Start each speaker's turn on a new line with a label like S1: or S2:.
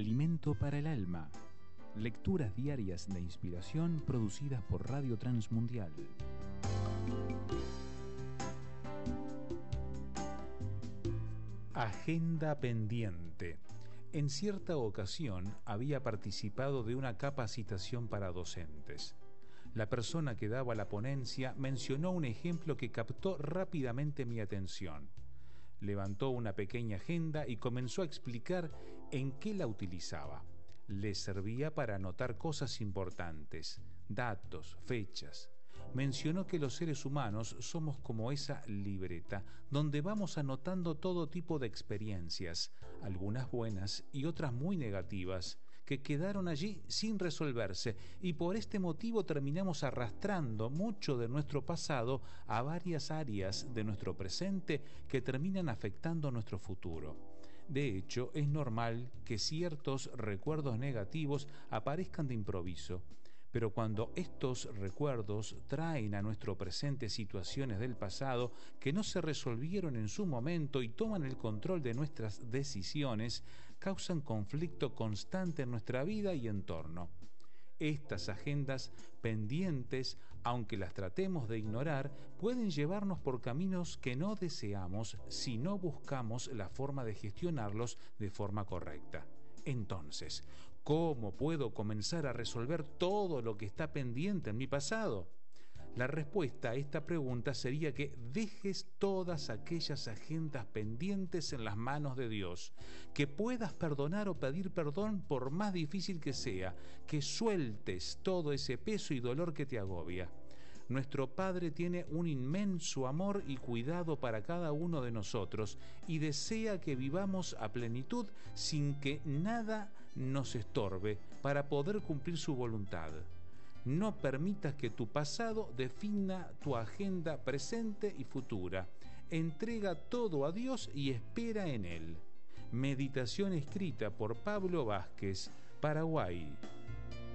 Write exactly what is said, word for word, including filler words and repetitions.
S1: Alimento para el alma. Lecturas diarias de inspiración producidas por Radio Transmundial. Agenda pendiente. En cierta ocasión había participado de una capacitación para docentes. La persona que daba la ponencia mencionó un ejemplo que captó rápidamente mi atención. Levantó una pequeña agenda y comenzó a explicar en qué la utilizaba. Le servía para anotar cosas importantes, datos, fechas. Mencionó que los seres humanos somos como esa libreta donde vamos anotando todo tipo de experiencias, algunas buenas y otras muy negativas, que quedaron allí sin resolverse, y por este motivo terminamos arrastrando mucho de nuestro pasado a varias áreas de nuestro presente que terminan afectando nuestro futuro. De hecho, es normal que ciertos recuerdos negativos aparezcan de improviso. Pero cuando estos recuerdos traen a nuestro presente situaciones del pasado que no se resolvieron en su momento y toman el control de nuestras decisiones, causan conflicto constante en nuestra vida y entorno. Estas agendas pendientes, aunque las tratemos de ignorar, pueden llevarnos por caminos que no deseamos si no buscamos la forma de gestionarlos de forma correcta. Entonces, ¿cómo puedo comenzar a resolver todo lo que está pendiente en mi pasado? La respuesta a esta pregunta sería que dejes todas aquellas agendas pendientes en las manos de Dios, que puedas perdonar o pedir perdón por más difícil que sea, que sueltes todo ese peso y dolor que te agobia. Nuestro Padre tiene un inmenso amor y cuidado para cada uno de nosotros y desea que vivamos a plenitud sin que nada nos estorbe para poder cumplir su voluntad. No permitas que tu pasado defina tu agenda presente y futura. Entrega todo a Dios y espera en Él. Meditación escrita por Pablo Vázquez, Paraguay.